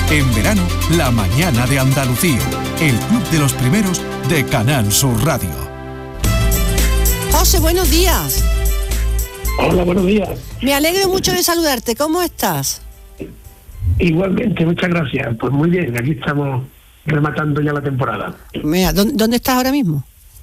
En verano, La Mañana de Andalucía, el club de los primeros de Canal Sur Radio. José, buenos días. Hola, buenos días. Me alegro mucho de saludarte. ¿Cómo estás? Igualmente, muchas gracias. Pues muy bien, aquí estamos rematando ya la temporada. Mira, ¿dónde estás ahora mismo?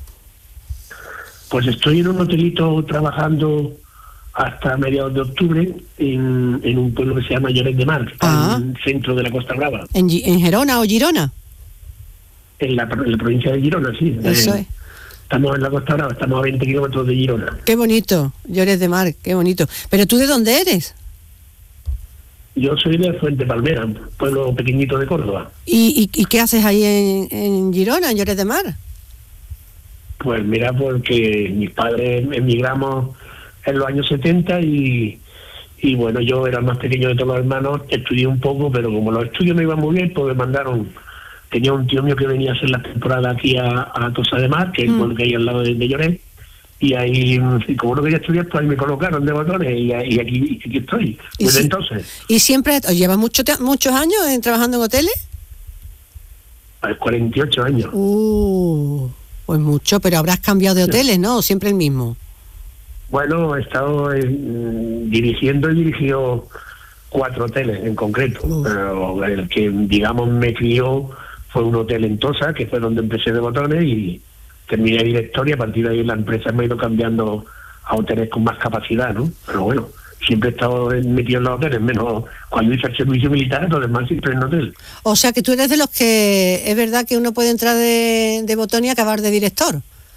Pues estoy en un hotelito trabajando hasta mediados de octubre en un pueblo que se llama Lloret de Mar, que está en el centro de la Costa Brava. ¿En Gerona o Girona? En la provincia de Girona, sí. Eso es. Estamos en la Costa Brava, estamos a 20 kilómetros de Girona. Qué bonito, Lloret de Mar, qué bonito. ¿Pero tú de dónde eres? Yo soy de Fuente Palmera, un pueblo pequeñito de Córdoba. ¿Y qué haces ahí en Girona, en Lloret de Mar? Pues mira, porque mis padres emigramos en los años 70 y bueno, yo era el más pequeño de todos los hermanos, estudié un poco, pero como los estudios no iban muy bien, pues me mandaron. Tenía un tío mío que venía a hacer la temporada aquí a Tossa de Mar, que es el pueblo que hay al lado de Lloret, y ahí, como no quería estudiar, pues ahí me colocaron de botones y aquí estoy, desde entonces. ¿Y siempre llevas muchos años trabajando en hoteles? Pues 48 años. Pues mucho, pero habrás cambiado de hoteles, ¿no? ¿O siempre el mismo? Bueno, he estado dirigiendo y dirigido 4 hoteles en concreto, pero el que, digamos, me crió fue un hotel en Tossa, que fue donde empecé de botones y terminé director, y a partir de ahí la empresa me ha ido cambiando a hoteles con más capacidad, ¿no? Pero bueno, siempre he estado metido en los hoteles, menos cuando hice el servicio militar, los demás siempre en hotel. O sea que tú eres de los que es verdad que uno puede entrar de botón y acabar de director.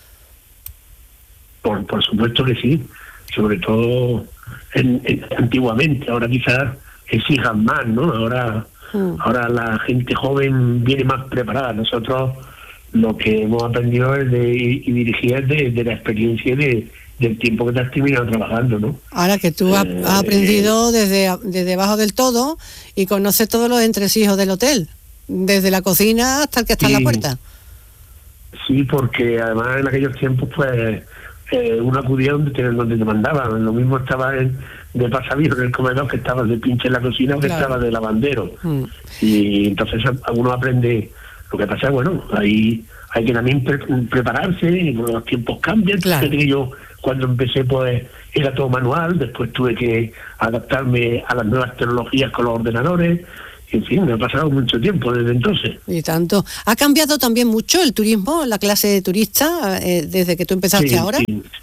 Por supuesto que sí, sobre todo antiguamente. Ahora quizás exijan más, ¿no? Ahora la gente joven viene más preparada. Nosotros lo que hemos aprendido es y dirigir de la experiencia del tiempo que te has terminado trabajando, ¿no? Ahora que tú has aprendido desde abajo del todo y conoces todos los entresijos del hotel, desde la cocina hasta el que está en la puerta. Sí, porque además en aquellos tiempos pues uno acudía donde te mandaban. Lo mismo estaba de pasadillo en el comedor, que estaba de pinche en la cocina, o que estaba de lavandero. Y entonces uno aprende. Lo que pasa es, bueno, ahí hay que también prepararse, y los tiempos cambian. Claro. Que yo cuando empecé pues era todo manual, después tuve que adaptarme a las nuevas tecnologías con los ordenadores. En fin, me ha pasado mucho tiempo desde entonces. Y tanto. ¿Ha cambiado también mucho el turismo, la clase de turista, desde que tú empezaste ahora?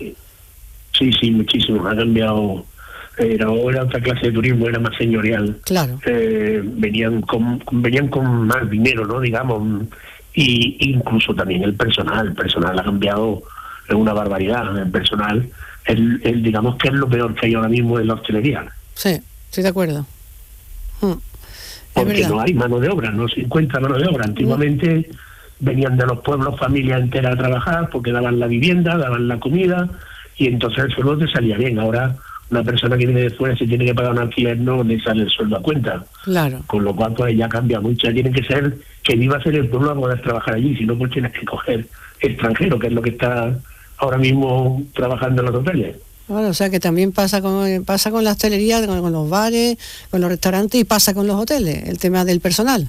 Sí, muchísimo. Ha cambiado. Era otra clase de turismo, era más señorial. Claro. Venían con más dinero, ¿no? Digamos. Y incluso también el personal ha cambiado, es una barbaridad. El personal, digamos que es lo peor que hay ahora mismo en la hostelería. Sí, estoy de acuerdo. Porque no hay mano de obra, no se encuentra mano de obra. Antiguamente venían de los pueblos familias enteras a trabajar porque daban la vivienda, daban la comida, y entonces el sueldo te salía bien. Ahora una persona que viene de fuera, si tiene que pagar un alquiler, no le sale el sueldo a cuenta. Claro. Con lo cual pues ya cambia mucho. Ya tiene que ser que viva a ser el pueblo a poder trabajar allí, si no pues tienes que coger extranjero, que es lo que está ahora mismo trabajando en los hoteles. Bueno, o sea que también pasa con la hostelería, con los bares, con los restaurantes, y pasa con los hoteles, el tema del personal.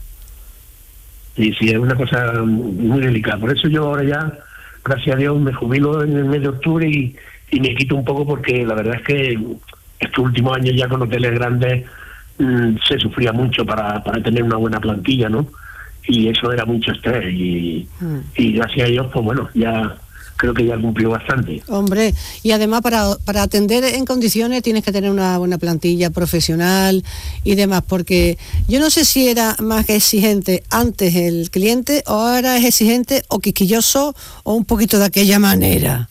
Y sí, es una cosa muy delicada. Por eso yo ahora ya, gracias a Dios, me jubilo en el mes de octubre y me quito un poco, porque la verdad es que estos últimos años ya con hoteles grandes se sufría mucho para tener una buena plantilla, ¿no? Y eso era mucho estrés y gracias a Dios, pues bueno, ya creo que ya cumplió bastante. Hombre, y además para atender en condiciones tienes que tener una buena plantilla profesional y demás, porque yo no sé si era más exigente antes el cliente o ahora es exigente o quisquilloso o un poquito de aquella manera.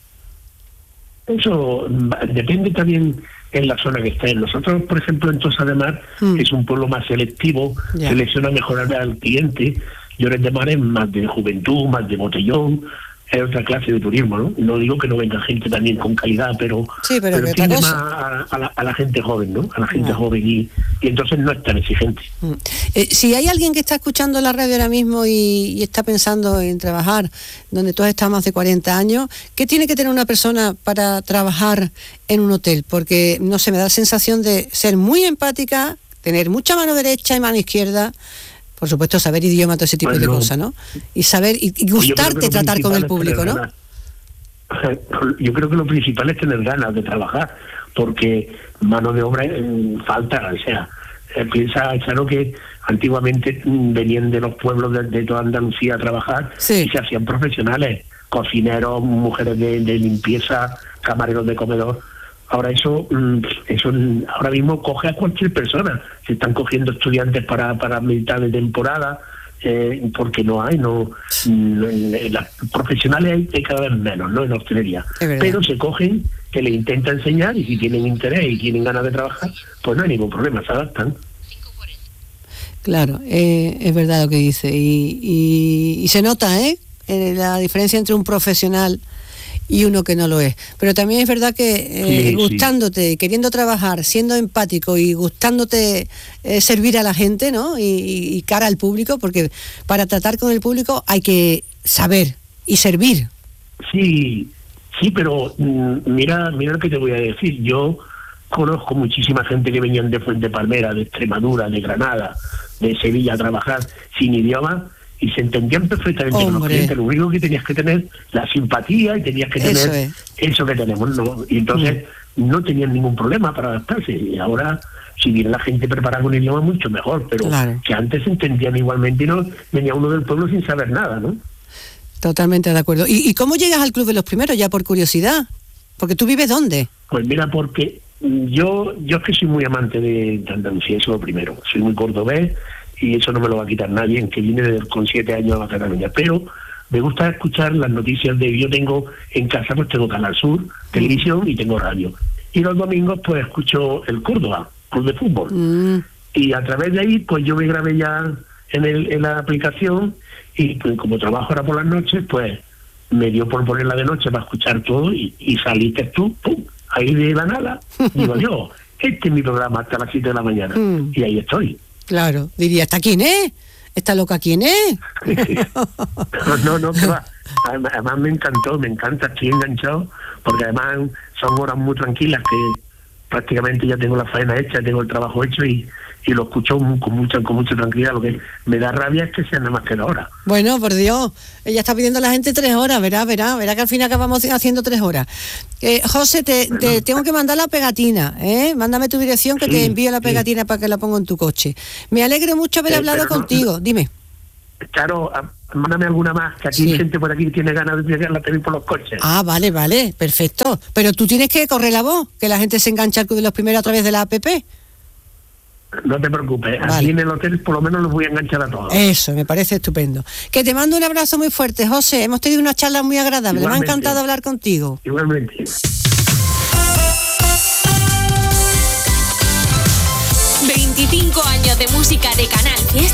Eso depende también en la zona que esté. Nosotros, por ejemplo, en Tossa de Mar es un pueblo más selectivo, selecciona mejor al cliente. Lloret de Mar es más de juventud, más de botellón, es otra clase de turismo, ¿no? No digo que no venga gente también con calidad, pero tiende más a la gente joven, ¿no? A la gente joven y entonces no es tan exigente. Si hay alguien que está escuchando la radio ahora mismo y está pensando en trabajar donde tú has estado más de 40 años, ¿qué tiene que tener una persona para trabajar en un hotel? Porque, no sé, me da la sensación de ser muy empática, tener mucha mano derecha y mano izquierda, por supuesto, saber idioma, todo ese tipo de cosas, ¿no? Y saber, y gustarte tratar con el público, ¿no? Yo creo que lo principal es tener ganas de trabajar, porque mano de obra falta, o sea, piensa, claro, que antiguamente venían de los pueblos de toda Andalucía a trabajar, y se hacían profesionales, cocineros, mujeres de limpieza, camareros de comedor. Ahora eso ahora mismo coge a cualquier persona. Se están cogiendo estudiantes para mitad de temporada, porque las profesionales hay cada vez menos, ¿no?, en hostelería. Pero se cogen que le intenta enseñar, y si tienen interés y tienen ganas de trabajar, pues no hay ningún problema, se adaptan. Claro, es verdad lo que dice, y se nota, la diferencia entre un profesional y uno que no lo es. Pero también es verdad que gustándote, queriendo trabajar, siendo empático y gustándote servir a la gente, ¿no? Y cara al público, porque para tratar con el público hay que saber y servir. Sí, pero mira lo que te voy a decir. Yo conozco muchísima gente que venían de Fuente Palmera, de Extremadura, de Granada, de Sevilla a trabajar sin idioma, y se entendían perfectamente con los clientes. Lo único que tenías que tener la simpatía, y tenías que tener eso que tenemos, ¿no? Y entonces no tenían ningún problema para adaptarse. Y ahora, si viene la gente preparada con el idioma, mucho mejor, pero que antes se entendían igualmente, y no venía uno del pueblo sin saber nada, ¿no? Totalmente de acuerdo. ¿Y cómo llegas al Club de los Primeros, ya por curiosidad? Porque tú vives ¿dónde? Pues mira, porque yo es que soy muy amante de Andalucía, eso es lo primero. Soy muy cordobés, y eso no me lo va a quitar nadie, en que vine con 7 años a Cataluña. Pero me gusta escuchar las noticias yo tengo en casa, pues tengo Canal Sur, televisión, y tengo radio. Y los domingos pues escucho el Córdoba, Club de Fútbol. Y a través de ahí pues yo me grabé ya en la aplicación, y pues, como trabajo ahora por las noches, pues me dio por ponerla de noche para escuchar todo, y saliste tú, ¡pum!, ahí de la nada. Digo yo, este es mi programa hasta las 7 de la mañana. Y ahí estoy. Claro, diría, ¿esta quién es? ¿Esta loca quién es? No, que va. Además me encanta, estoy enganchado, porque además son horas muy tranquilas, que prácticamente ya tengo la faena hecha, tengo el trabajo hecho, y lo escucho con mucha tranquilidad. Lo que me da rabia es que sea nada más que 2 horas. Bueno, por Dios, ella está pidiendo a la gente 3 horas, verá que al final acabamos haciendo 3 horas. José, te tengo que mandar la pegatina, mándame tu dirección, que te envío la pegatina para que la ponga en tu coche. Me alegro mucho haber hablado contigo, dime. Claro, mándame alguna más, que aquí hay gente por aquí que tiene ganas de llegarla también por los coches. Ah, vale, perfecto. Pero tú tienes que correr la voz, que la gente se engancha al Club de los Primeros a través de la app. No te preocupes, aquí en el hotel por lo menos los voy a enganchar a todos. Eso, me parece estupendo. Que te mando un abrazo muy fuerte, José. Hemos tenido una charla muy agradable. Igualmente. Me ha encantado hablar contigo. Igualmente. 25 años de música de Canal Fiesta.